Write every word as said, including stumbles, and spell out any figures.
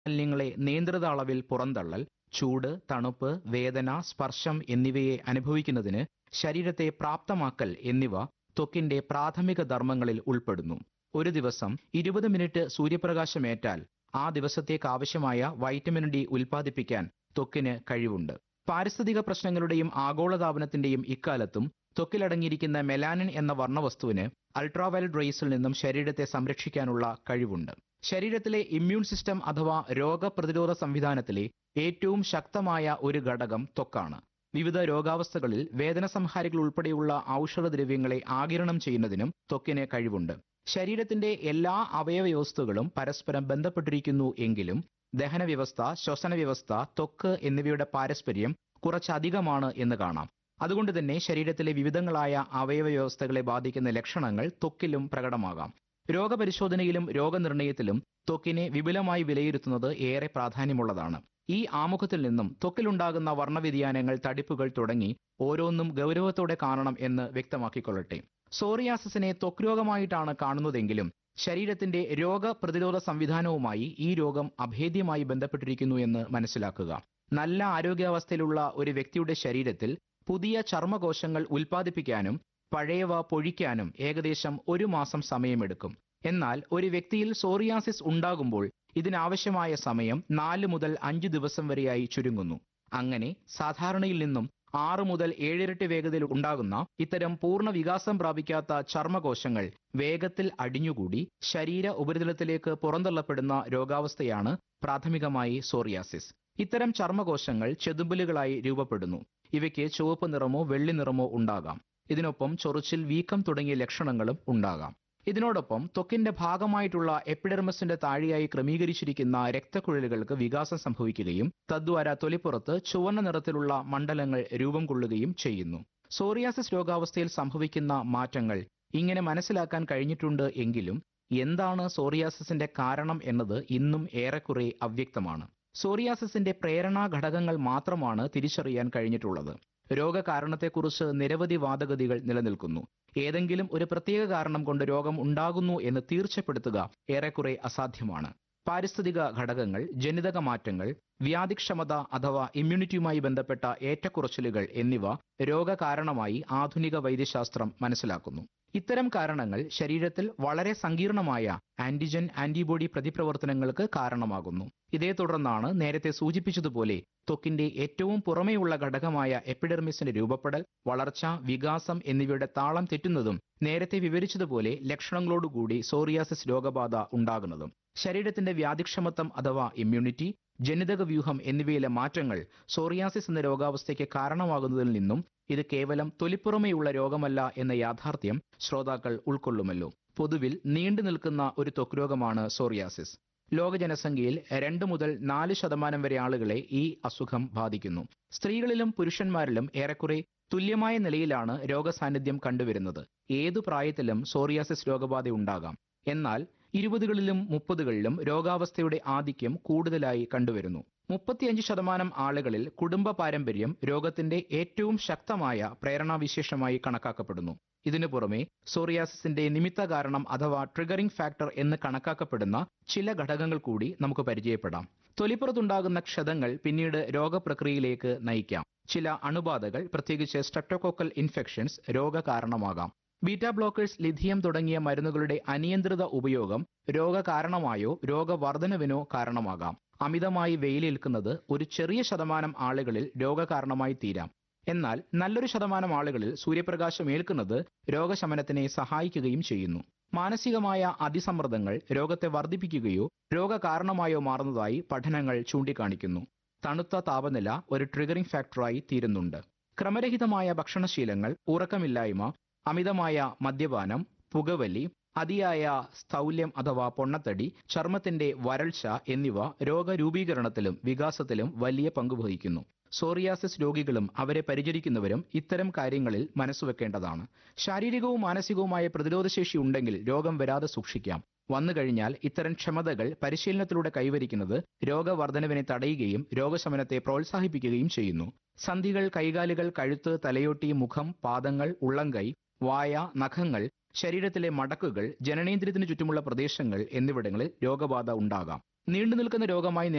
മാലിന്യങ്ങളെ നിയന്ത്രിത അളവിൽ പുറന്തള്ളൽ, ചൂട്, തണുപ്പ്, വേദന, സ്പർശം എന്നിവയെ അനുഭവിക്കുന്നതിന് ശരീരത്തെ പ്രാപ്തമാക്കൽ എന്നിവ ത്വക്കിന്റെ പ്രാഥമിക ധർമ്മങ്ങളിൽ ഉൾപ്പെടുന്നു. ഒരു ദിവസം ഇരുപത് മിനിറ്റ് സൂര്യപ്രകാശമേറ്റാൽ ആ ദിവസത്തേക്ക് ആവശ്യമായ വൈറ്റമിൻ ഡി ഉൽപ്പാദിപ്പിക്കാൻ ത്വക്കിന് കഴിവുണ്ട്. പാരിസ്ഥിതിക പ്രശ്നങ്ങളുടെയും ആഗോളതാപനത്തിന്റെയും ഇക്കാലത്തും ത്വക്കിലടങ്ങിയിരിക്കുന്ന മെലാനിൻ എന്ന വർണ്ണവസ്തുവിന് അൾട്രാവയലറ്റ് റേസിൽ നിന്നും ശരീരത്തെ സംരക്ഷിക്കാനുള്ള കഴിവുണ്ട്. ശരീരത്തിലെ ഇമ്മ്യൂൺ സിസ്റ്റം അഥവാ രോഗപ്രതിരോധ സംവിധാനത്തിലെ ഏറ്റവും ശക്തമായ ഒരു ഘടകം ത്വക്കാണ്. വിവിധ രോഗാവസ്ഥകളിൽ വേദന സംഹാരികൾ ഉൾപ്പെടെയുള്ള ഔഷധദ്രവ്യങ്ങളെ ആഗിരണം ചെയ്യുന്നതിനും ത്വക്കിന് കഴിവുണ്ട്. ശരീരത്തിന്റെ എല്ലാ അവയവ വ്യവസ്ഥകളും പരസ്പരം ബന്ധപ്പെട്ടിരിക്കുന്നു എങ്കിലും ദഹന വ്യവസ്ഥ, ശ്വസന വ്യവസ്ഥ, ത്വക്ക് എന്നിവയുടെ പാരസ്പര്യം കുറച്ചധികമാണ് എന്ന് കാണാം. അതുകൊണ്ട് തന്നെ ശരീരത്തിലെ വിവിധങ്ങളായ അവയവ വ്യവസ്ഥകളെ ബാധിക്കുന്ന ലക്ഷണങ്ങൾ ത്വക്കിലും പ്രകടമാകാം. രോഗപരിശോധനയിലും രോഗനിർണയത്തിലും ത്വക്കിനെ വിപുലമായി വിലയിരുത്തുന്നത് ഏറെ പ്രാധാന്യമുള്ളതാണ്. ഈ ആമുഖത്തിൽ നിന്നും ത്വക്കിലുണ്ടാകുന്ന വർണ്ണവ്യതിയാനങ്ങൾ, തടിപ്പുകൾ തുടങ്ങി ഓരോന്നും ഗൗരവത്തോടെ കാണണം എന്ന് വ്യക്തമാക്കിക്കൊള്ളട്ടെ. സോറിയാസിസിനെ ത്വക്ക് രോഗമായിട്ടാണ് കാണുന്നതെങ്കിലും ശരീരത്തിന്റെ രോഗപ്രതിരോധ സംവിധാനവുമായി ഈ രോഗം അഭേദ്യമായി ബന്ധപ്പെട്ടിരിക്കുന്നു എന്ന് മനസ്സിലാക്കുക. നല്ല ആരോഗ്യാവസ്ഥയിലുള്ള ഒരു വ്യക്തിയുടെ ശരീരത്തിൽ പുതിയ ചർമ്മകോശങ്ങൾ ഉൽപ്പാദിപ്പിക്കാനും പഴയവ പൊഴിക്കാനും ഏകദേശം ഒരു മാസം സമയമെടുക്കും. എന്നാൽ ഒരു വ്യക്തിയിൽ സോറിയാസിസ് ഉണ്ടാകുമ്പോൾ ഇതിനാവശ്യമായ സമയം നാല് മുതൽ അഞ്ച് ദിവസം വരെയായി ചുരുങ്ങുന്നു. അങ്ങനെ സാധാരണയിൽ നിന്നും ആറ് മുതൽ ഏഴിരട്ടി വേഗതയിൽ ഉണ്ടാകുന്ന ഇത്തരം പൂർണ്ണ വികാസം പ്രാപിക്കാത്ത ചർമ്മകോശങ്ങൾ വേഗത്തിൽ അടിഞ്ഞുകൂടി ശരീര ഉപരിതലത്തിലേക്ക് പുറന്തള്ളപ്പെടുന്ന രോഗാവസ്ഥയാണ് പ്രാഥമികമായി സോറിയാസിസ്. ഇത്തരം ചർമ്മകോശങ്ങൾ ചെതുമ്പലുകളായി രൂപപ്പെടുന്നു. ഇവയ്ക്ക് ചുവപ്പ് നിറമോ വെള്ളി നിറമോ ഉണ്ടാകാം. ഇതിനൊപ്പം ചൊറിച്ചിൽ, വീക്കം തുടങ്ങിയ ലക്ഷണങ്ങളും ഉണ്ടാകാം. ഇതിനോടൊപ്പം ത്വക്കിന്റെ ഭാഗമായിട്ടുള്ള എപ്പിഡെർമിസിന്റെ താഴെയായി ക്രമീകരിച്ചിരിക്കുന്ന രക്തക്കുഴലുകൾക്ക് വികാസം സംഭവിക്കുകയും തദ്വാര തൊലിപ്പുറത്ത് ചുവന്ന നിറത്തിലുള്ള മണ്ഡലങ്ങൾ രൂപം കൊള്ളുകയും ചെയ്യുന്നു. സോറിയാസിസ് രോഗാവസ്ഥയിൽ സംഭവിക്കുന്ന മാറ്റങ്ങൾ ഇങ്ങനെ മനസ്സിലാക്കാൻ കഴിഞ്ഞിട്ടുണ്ട് എങ്കിലും എന്താണ് സോറിയാസിസിന്റെ കാരണം എന്നത് ഇന്നും ഏറെക്കുറെ അവ്യക്തമാണ്. സോറിയാസിസിന്റെ പ്രേരണാ ഘടകങ്ങൾ മാത്രമാണ് തിരിച്ചറിയാൻ കഴിഞ്ഞിട്ടുള്ളത്. രോഗകാരണത്തെക്കുറിച്ച് നിരവധി വാദഗതികൾ നിലനിൽക്കുന്നു. ഏതെങ്കിലും ഒരു പ്രത്യേക കാരണം കൊണ്ട് രോഗം ഉണ്ടാകുന്നു എന്ന് തീർച്ചപ്പെടുത്തുക ഏറെക്കുറെ അസാധ്യമാണ്. പാരിസ്ഥിതിക ഘടകങ്ങൾ, ജനിതക മാറ്റങ്ങൾ, വ്യാധിക്ഷമത അഥവാ ഇമ്മ്യൂണിറ്റിയുമായി ബന്ധപ്പെട്ട ഏറ്റക്കുറച്ചിലുകൾ എന്നിവ രോഗകാരണമായി ആധുനിക വൈദ്യശാസ്ത്രം മനസ്സിലാക്കുന്നു. ഇത്തരം കാരണങ്ങൾ ശരീരത്തിൽ വളരെ സങ്കീർണമായ ആന്റിജൻ ആന്റിബോഡി പ്രതിപ്രവർത്തനങ്ങൾക്ക് കാരണമാകുന്നു. ഇതേ തുടർന്നാണ് നേരത്തെ സൂചിപ്പിച്ചതുപോലെ ത്വക്കിന്റെ ഏറ്റവും പുറമേയുള്ള ഘടകമായ എപ്പിഡെർമിസിന്റെ രൂപപ്പെടൽ, വളർച്ച, വികാസം എന്നിവയുടെ താളം തെറ്റുന്നതും നേരത്തെ വിവരിച്ചതുപോലെ ലക്ഷണങ്ങളോടുകൂടി സോറിയാസിസ് രോഗബാധ ഉണ്ടാകുന്നതും. ശരീരത്തിന്റെ വ്യാധിക്ഷമത്വം അഥവാ ഇമ്മ്യൂണിറ്റി, ജനിതക വ്യൂഹം എന്നിവയിലെ മാറ്റങ്ങൾ സോറിയാസിസ് എന്ന രോഗാവസ്ഥയ്ക്ക് കാരണമാകുന്നതിൽ നിന്നും ഇത് കേവലം തൊലിപ്പുറമേയുള്ള രോഗമല്ല എന്ന യാഥാർത്ഥ്യം ശ്രോതാക്കൾ ഉൾക്കൊള്ളുമല്ലോ. പൊതുവിൽ നീണ്ടു നിൽക്കുന്ന ഒരു ത്വക്ക് രോഗമാണ് സോറിയാസിസ്. ലോക ജനസംഖ്യയിൽ രണ്ട് മുതൽ നാല് ശതമാനം വരെ ആളുകളെ ഈ അസുഖം ബാധിക്കുന്നു. സ്ത്രീകളിലും പുരുഷന്മാരിലും ഏറെക്കുറെ തുല്യമായ നിലയിലാണ് രോഗസാന്നിധ്യം കണ്ടുവരുന്നത്. ഏതു പ്രായത്തിലും സോറിയാസിസ് രോഗബാധ ഉണ്ടാകാം. എന്നാൽ ഇരുപതുകളിലും മുപ്പതുകളിലും രോഗാവസ്ഥയുടെ ആധിക്യം കൂടുതലായി കണ്ടുവരുന്നു. മുപ്പത്തിയഞ്ച് ശതമാനം ആളുകളിൽ കുടുംബ പാരമ്പര്യം രോഗത്തിന്റെ ഏറ്റവും ശക്തമായ പ്രേരണാവിശേഷമായി കണക്കാക്കപ്പെടുന്നു. ഇതിനു പുറമെ സോറിയാസിസിന്റെ നിമിത്ത കാരണം അഥവാ ട്രിഗറിംഗ് ഫാക്ടർ എന്ന് കണക്കാക്കപ്പെടുന്ന ചില ഘടകങ്ങൾ കൂടി നമുക്ക് പരിചയപ്പെടാം. തൊലിപ്പുറത്തുണ്ടാകുന്ന ക്ഷതങ്ങൾ പിന്നീട് രോഗപ്രക്രിയയിലേക്ക് നയിക്കാം. ചില അണുബാധകൾ, പ്രത്യേകിച്ച് streptococcal infections രോഗകാരണമാകാം. Beta blockers, lithium തുടങ്ങിയ മരുന്നുകളുടെ അനിയന്ത്രിത ഉപയോഗം രോഗകാരണമായോ രോഗവർദ്ധനവിനോ കാരണമാകാം. അമിതമായി വെയിലേൽക്കുന്നത് ഒരു ചെറിയ ശതമാനം ആളുകളിൽ രോഗകാരണമായി തീരാം. എന്നാൽ നല്ലൊരു ശതമാനം ആളുകളിൽ സൂര്യപ്രകാശം ഏൽക്കുന്നത് രോഗശമനത്തിനെ സഹായിക്കുകയും ചെയ്യുന്നു. മാനസികമായ അതിസമ്മർദ്ദങ്ങൾ രോഗത്തെ വർദ്ധിപ്പിക്കുകയോ രോഗകാരണമായോ മാറുന്നതായി പഠനങ്ങൾ ചൂണ്ടിക്കാണിക്കുന്നു. തണുത്ത താപനില ഒരു ട്രിഗറിംഗ് ഫാക്ടറായി തീരുന്നുണ്ട്. ക്രമരഹിതമായ ഭക്ഷണശീലങ്ങൾ, ഉറക്കമില്ലായ്മ, അമിതമായ മദ്യപാനം, പുകവലി, അതിയായ സ്ഥൗല്യം അഥവാ പൊണ്ണത്തടി, ചർമ്മത്തിന്റെ വരൾച്ച എന്നിവ രോഗരൂപീകരണത്തിലും വികാസത്തിലും വലിയ പങ്കുവഹിക്കുന്നു. സോറിയാസിസ് രോഗികളും അവരെ പരിചരിക്കുന്നവരും ഇത്തരം കാര്യങ്ങളിൽ മനസ്സുവെക്കേണ്ടതാണ്. ശാരീരികവും മാനസികവുമായ പ്രതിരോധശേഷി ഉണ്ടെങ്കിൽ രോഗം വരാതെ സൂക്ഷിക്കാം. വന്നു കഴിഞ്ഞാൽ ഇത്തരം ക്ഷമതകൾ പരിശീലനത്തിലൂടെ കൈവരിക്കുന്നത് രോഗവർദ്ധനവിനെ തടയുകയും രോഗശമനത്തെ പ്രോത്സാഹിപ്പിക്കുകയും ചെയ്യുന്നു. സന്ധികൾ, കൈകാലുകൾ, കഴുത്ത്, തലയോട്ടി, മുഖം, പാദങ്ങൾ, ഉള്ളംകൈ, വായ, നഖങ്ങൾ, ശരീരത്തിലെ മടക്കുകൾ, ജനനേന്ദ്രിയത്തിന് ചുറ്റുമുള്ള പ്രദേശങ്ങൾ എന്നിവിടങ്ങളിൽ രോഗബാധ ഉണ്ടാകാം. നീണ്ടുനിൽക്കുന്ന രോഗമായി